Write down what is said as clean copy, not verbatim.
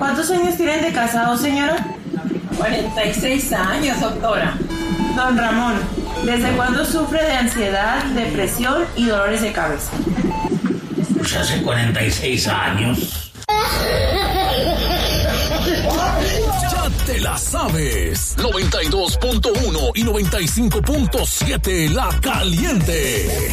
¿Cuántos años tienen de casado, señora? 46 años, doctora. Don Ramón, ¿desde cuándo sufre de ansiedad, depresión y dolores de cabeza? Pues hace 46 años. Ya te la sabes. 92.1 y 95.7 La Caliente.